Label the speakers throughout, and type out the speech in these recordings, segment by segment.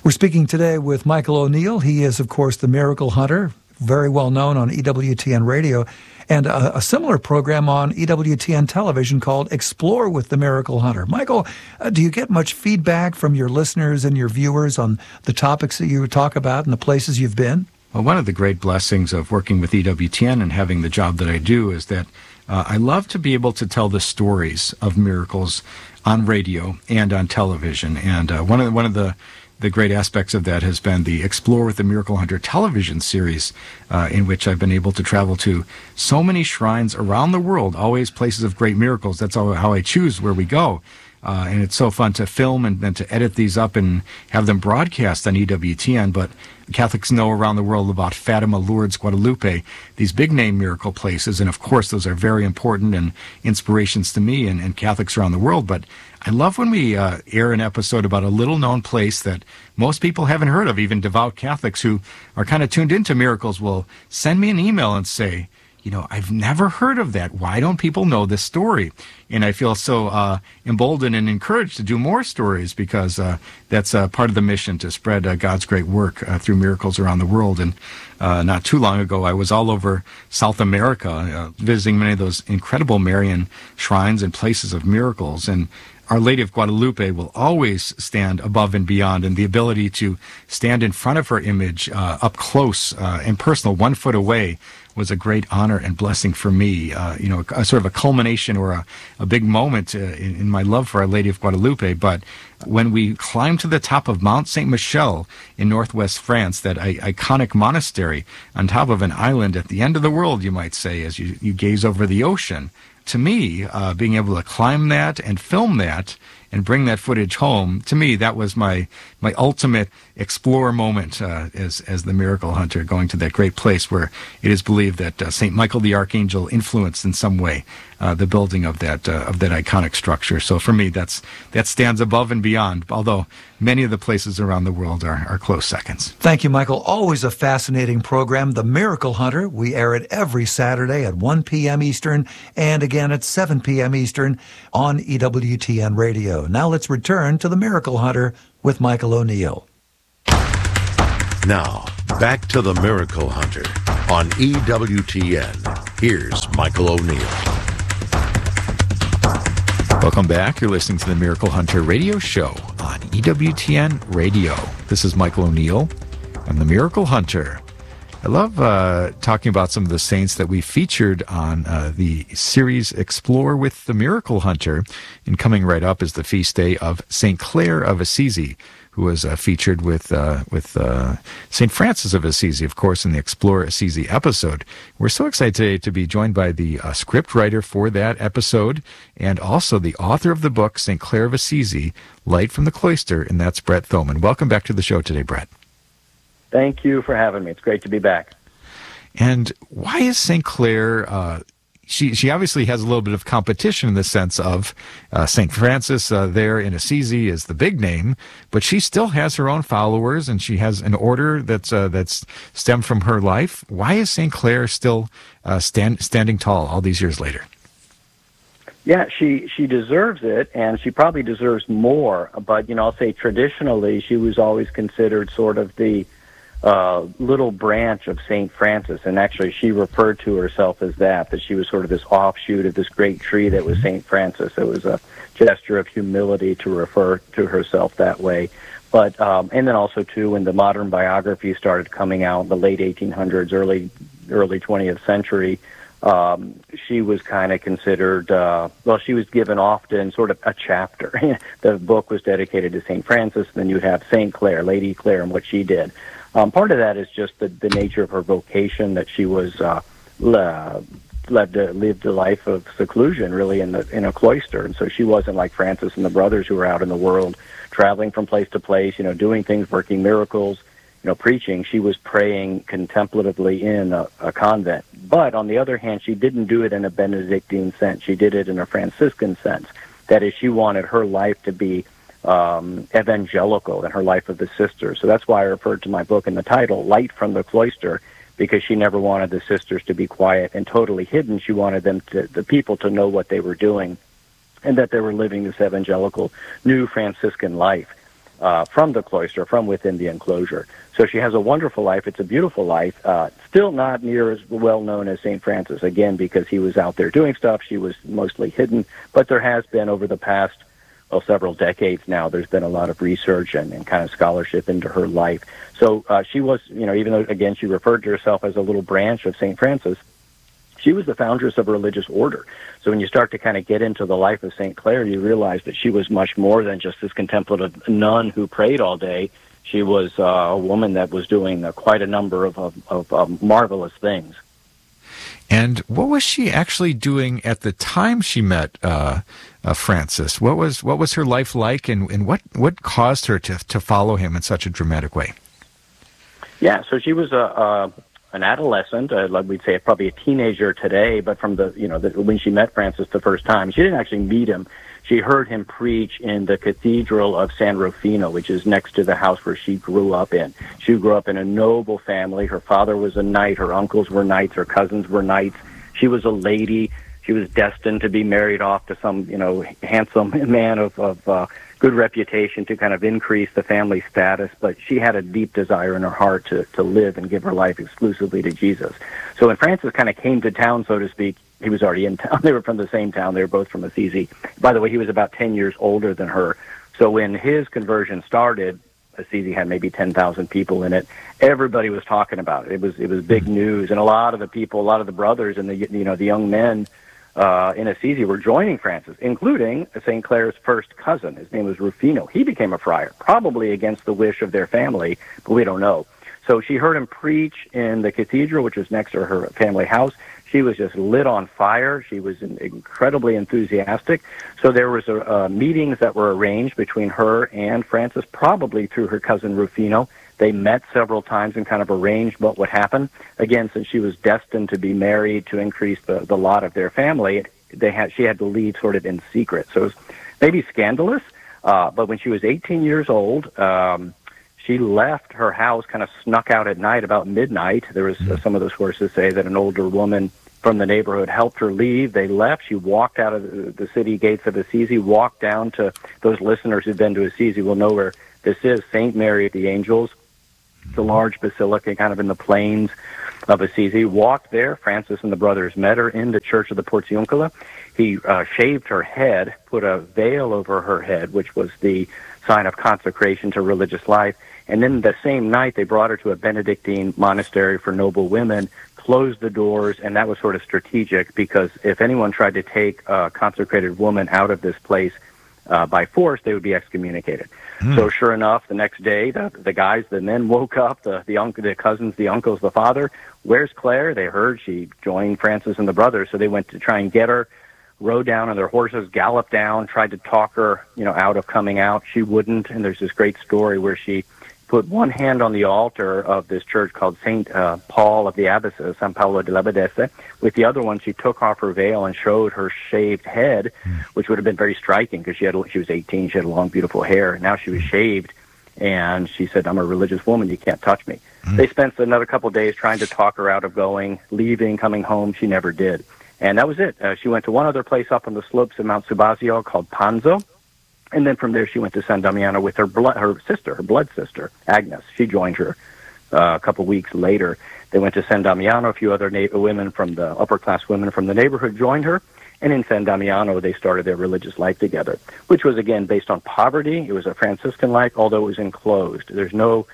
Speaker 1: We're speaking today with Michael O'Neill. He is, of course, the Miracle Hunter, very well known on EWTN Radio, and a similar program on EWTN television called Explore with the Miracle Hunter. Michael, do you get much feedback from your listeners and your viewers on the topics that you talk about and the places you've been?
Speaker 2: Well, one of the great blessings of working with EWTN and having the job that I do is that I love to be able to tell the stories of miracles on radio and on television. And one of the great aspects of that has been the Explore with the Miracle Hunter television series, in which I've been able to travel to so many shrines around the world, always places of great miracles. That's how I choose where we go. And it's so fun to film and then to edit these up and have them broadcast on EWTN. But Catholics know around the world about Fatima, Lourdes, Guadalupe, these big-name miracle places. And, of course, those are very important and inspirations to me and Catholics around the world. But I love when we air an episode about a little-known place that most people haven't heard of. Even devout Catholics who are kind of tuned into miracles will send me an email and say, I've never heard of that. Why don't people know this story? And I feel so emboldened and encouraged to do more stories because that's part of the mission, to spread God's great work through miracles around the world. And not too long ago, I was all over South America, visiting many of those incredible Marian shrines and places of miracles. And Our Lady of Guadalupe will always stand above and beyond, and the ability to stand in front of her image up close and personal, 1 foot away, was a great honor and blessing for me. A sort of a culmination or a big moment in my love for Our Lady of Guadalupe. But when we climbed to the top of Mount Saint Michel in northwest France, that iconic monastery on top of an island at the end of the world, you might say, as you gaze over the ocean, to me, being able to climb that and film that and bring that footage home, to me, that was my ultimate explorer moment as the Miracle Hunter, going to that great place where it is believed that St. Michael the Archangel influenced in some way the building of that iconic structure. So for me, that stands above and beyond, although many of the places around the world are close seconds.
Speaker 1: Thank you, Michael. Always a fascinating program, The Miracle Hunter. We air it every Saturday at 1 p.m. Eastern and again at 7 p.m. Eastern on EWTN Radio. Now let's return to The Miracle Hunter with Michael O'Neill.
Speaker 3: Now, back to The Miracle Hunter on EWTN. Here's Michael O'Neill.
Speaker 2: Welcome back. You're listening to the Miracle Hunter radio show on EWTN Radio. This is Michael O'Neill. I'm the Miracle Hunter. I love talking about some of the saints that we featured on the series Explore with the Miracle Hunter. And coming right up is the feast day of St. Clare of Assisi, who was featured with St. Francis of Assisi, of course, in the Explore Assisi episode. We're so excited today to be joined by the script writer for that episode and also the author of the book, St. Clare of Assisi, Light from the Cloister, and that's Brett Thoman. Welcome back to the show today, Brett.
Speaker 4: Thank you for having me. It's great to be back.
Speaker 2: And why is St. Clare... She obviously has a little bit of competition in the sense of St. Francis there in Assisi is the big name, but she still has her own followers, and she has an order that's stemmed from her life. Why is St. Clare still standing tall all these years later?
Speaker 4: Yeah, she deserves it, and she probably deserves more. But, I'll say traditionally she was always considered sort of the little branch of St. Francis, and actually she referred to herself as that she was sort of this offshoot of this great tree that was St. Francis. It was a gesture of humility to refer to herself that way. But and then also, too, when the modern biography started coming out in the late 1800s, early 20th century, she was kind of considered, she was given often sort of a chapter. The book was dedicated to St. Francis, and then you'd have St. Clare, Lady Clare, and what she did. Part of that is just the nature of her vocation, that she was lived a life of seclusion, really, in a cloister, and so she wasn't like Francis and the brothers who were out in the world, traveling from place to place, doing things, working miracles, preaching. She was praying contemplatively in a convent. But on the other hand, she didn't do it in a Benedictine sense. She did it in a Franciscan sense. That is, she wanted her life to be evangelical in her life of the sisters. So that's why I referred to my book in the title, Light from the Cloister, because she never wanted the sisters to be quiet and totally hidden. She wanted the people to know what they were doing and that they were living this evangelical new Franciscan life. from the cloister, from within the enclosure. So she has a wonderful life. It's a beautiful life. Still not near as well known as St. Francis, again, because he was out there doing stuff. She was mostly hidden. But there has been, over the past several decades now, there's been a lot of research and kind of scholarship into her life. So she was, even though, again, she referred to herself as a little branch of St. Francis, she was the foundress of a religious order. So when you start to kind of get into the life of St. Clare, you realize that she was much more than just this contemplative nun who prayed all day. She was a woman that was doing quite a number of marvelous things.
Speaker 2: And what was she actually doing at the time she met Francis? What was her life like, and what caused her to follow him in such a dramatic way?
Speaker 4: Yeah, so she was an adolescent, like we'd say probably a teenager today, but from when she met Francis the first time, she didn't actually meet him. She heard him preach in the Cathedral of San Rufino, which is next to the house where she grew up in. She grew up in a noble family. Her father was a knight. Her uncles were knights. Her cousins were knights. She was a lady. She was destined to be married off to some, handsome man of good reputation to kind of increase the family status. But she had a deep desire in her heart to live and give her life exclusively to Jesus. So when Francis kind of came to town, so to speak, he was already in town. They were from the same town. They were both from Assisi. By the way, he was about 10 years older than her. So when his conversion started, Assisi had maybe 10,000 people in it. Everybody was talking about it. It was big news, and a lot of the brothers and the young men in Assisi were joining Francis, including St. Clare's first cousin. His name was Rufino. He became a friar, probably against the wish of their family, but we don't know. So she heard him preach in the cathedral, which was next to her family house. She was just lit on fire. She was incredibly enthusiastic. So there was meetings that were arranged between her and Francis, probably through her cousin Rufino. They met several times and kind of arranged what would happen. Again, since she was destined to be married to increase the lot of their family, she had to leave sort of in secret. So it was maybe scandalous, but when she was 18 years old, she left her house, kind of snuck out at night about midnight. There was some of the sources say that an older woman from the neighborhood helped her leave. They left. She walked out of the city gates of Assisi, walked down to, those listeners who've been to Assisi will know where this is, St. Mary of the Angels. It's a large basilica kind of in the plains of Assisi. Walked there. Francis and the brothers met her in the Church of the Portiuncula. He shaved her head, put a veil over her head, which was the sign of consecration to religious life. And then the same night, they brought her to a Benedictine monastery for noble women, closed the doors, and that was sort of strategic because if anyone tried to take a consecrated woman out of this place by force, they would be excommunicated. So sure enough, the next day, the men woke up, the cousins, the uncles, the father. Where's Clare? They heard she joined Francis and the brothers, so they went to try and get her, rode down on their horses, galloped down, tried to talk her, out of coming out. She wouldn't, and there's this great story where she put one hand on the altar of this church called St. Paul of the Abbesses, San Paolo delle Abbadesse. With the other one, she took off her veil and showed her shaved head, which would have been very striking because she was 18, she had long, beautiful hair. Now she was shaved, and she said, "I'm a religious woman, you can't touch me." They spent another couple of days trying to talk her out of going, leaving, coming home. She never did. And that was it. She went to one other place up on the slopes of Mount Subasio called Panzo. And then from there, she went to San Damiano with her blood sister, Agnes. She joined her a couple weeks later. They went to San Damiano. A few other women from the upper-class women from the neighborhood joined her. And in San Damiano, they started their religious life together, which was, again, based on poverty. It was a Franciscan life, although it was enclosed. There's no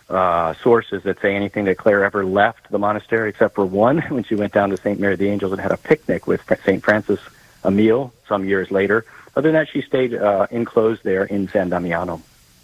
Speaker 4: sources that say anything that Clare ever left the monastery, except for one, when she went down to St. Mary of the Angels and had a picnic with St. Francis a meal some years later. Other than that, she stayed enclosed there in San Damiano.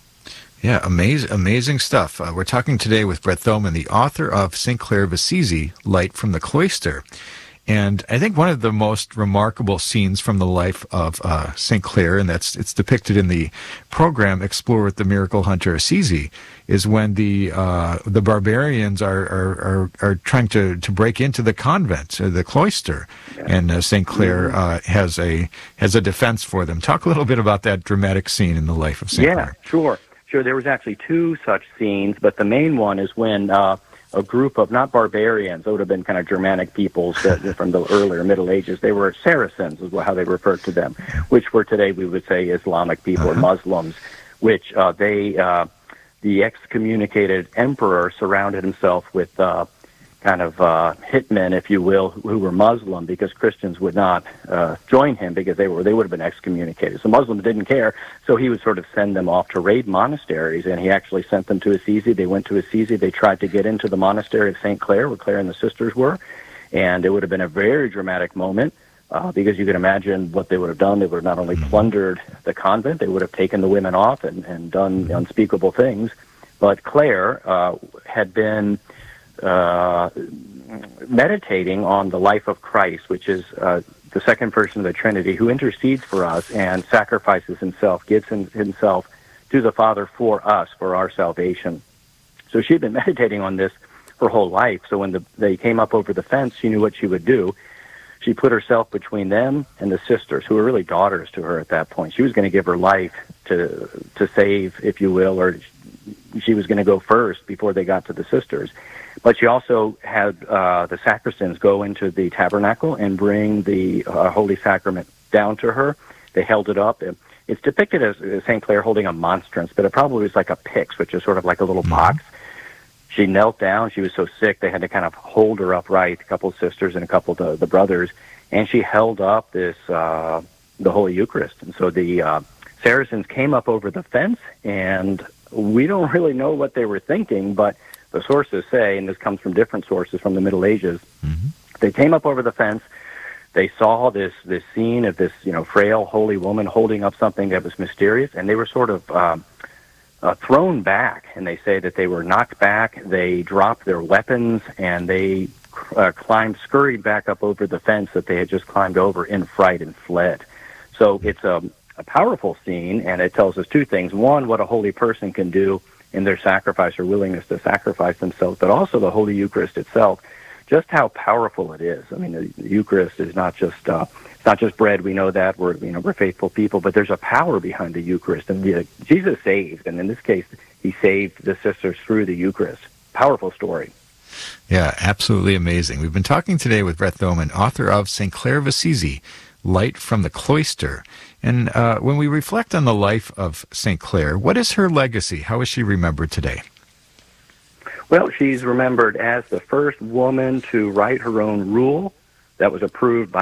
Speaker 2: Yeah, amazing stuff. We're talking today with Brett Thoman, the author of St. Clare of Assisi, Light from the Cloister. And I think one of the most remarkable scenes from the life of St. Clare, and it's depicted in the program Explore with the Miracle Hunter Assisi, is when the barbarians are trying to break into the convent, the cloister, and St. Clare has a defense for them. Talk a little bit about that dramatic scene in the life of St. Clare.
Speaker 4: Yeah, sure. There was actually two such scenes, but the main one is when a group of, not barbarians, that would have been kind of Germanic peoples from the earlier Middle Ages. They were Saracens, is how they referred to them, which were today we would say Islamic people or Muslims, which the excommunicated emperor surrounded himself with hitmen, if you will, who were Muslim, because Christians would not join him because they would have been excommunicated. So Muslims didn't care, so he would sort of send them off to raid monasteries, and he actually sent them to Assisi. They went to Assisi. They tried to get into the monastery of St. Clare, where Clare and the sisters were, and it would have been a very dramatic moment. Because you can imagine what they would have done. They would have not only plundered the convent, they would have taken the women off and done unspeakable things. But Clare had been meditating on the life of Christ, which is the second person of the Trinity, who intercedes for us and sacrifices himself, gives himself to the Father for us, for our salvation. So she had been meditating on this her whole life. So when they came up over the fence, she knew what she would do. She put herself between them and the sisters, who were really daughters to her at that point. She was going to give her life to save, if you will, or she was going to go first before they got to the sisters. But she also had the sacristans go into the tabernacle and bring the Holy Sacrament down to her. They held it up. It's depicted as St. Clare holding a monstrance, but it probably was like a pyx, which is sort of like a little box. She knelt down. She was so sick they had to kind of hold her upright, a couple of sisters and a couple of the brothers, and she held up the Holy Eucharist. And so the Saracens came up over the fence, and we don't really know what they were thinking, but the sources say, and this comes from different sources from the Middle Ages, they came up over the fence. They saw this scene of this frail holy woman holding up something that was mysterious, and they were sort of thrown back, and they say that they were knocked back, they dropped their weapons, and they scurried back up over the fence that they had just climbed over in fright and fled. So it's a powerful scene, and it tells us two things. One, what a holy person can do in their sacrifice or willingness to sacrifice themselves, but also the Holy Eucharist itself, just how powerful it is. I mean, the Eucharist is not just it's not just bread. We know that we're faithful people, but there's a power behind the Eucharist, and Jesus saved, and in this case, he saved the sisters through the Eucharist. Powerful story.
Speaker 5: Yeah, absolutely amazing. We've been talking today with Brett Thoman, author of St. Clare of Assisi, Light from the Cloister. And when we reflect on the life of St. Clare, what is her legacy? How is she remembered today?
Speaker 4: Well, she's remembered as the first woman to write her own rule that was approved by